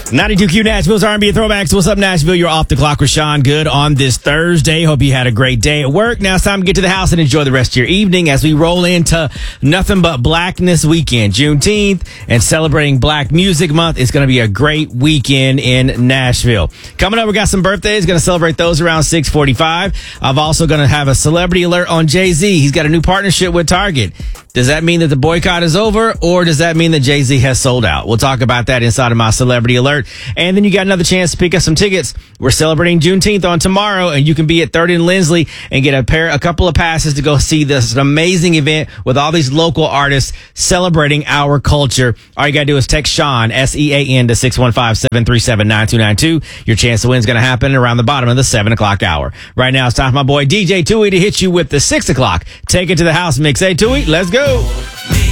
92Q Nashville's R&B Throwbacks. What's up, Nashville? You're off the clock with Sean Good on this Thursday. Hope you had a great day at work. Now it's time to get to the house and enjoy the rest of your evening as we roll into Nothing But Blackness weekend, Juneteenth, and celebrating Black Music Month. It's going to be a great weekend in Nashville. Coming up, we got some birthdays. Going to celebrate those around 6:45. I'm also going to have a celebrity alert on Jay-Z. He's got a new partnership with Target. Does that mean that the boycott is over, or does that mean that Jay-Z has sold out? We'll talk about that inside of my celebrity alert. And then you got another chance to pick up some tickets. We're celebrating Juneteenth on tomorrow, and you can be at 3rd and Lindsley and get a couple of passes to go see this amazing event with all these local artists celebrating our culture. All you got to do is text Sean, S-E-A-N, to 615-737-9292. Your chance to win is going to happen around the bottom of the 7 o'clock hour. Right now, it's time for my boy DJ Tui to hit you with the 6 o'clock. Take it to the house mix. Hey, Tui, let's go.